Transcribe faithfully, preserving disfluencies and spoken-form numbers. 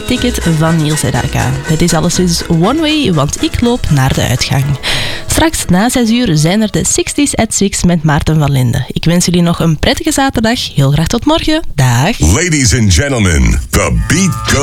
ticket van Niels Sedaka. Het is alleszins one way, want ik loop naar de uitgang. Straks na zes uur zijn er de zestig's at six met Maarten van Linden. Ik wens jullie nog een prettige zaterdag. Heel graag tot morgen. Dag. Ladies and gentlemen, the beat goes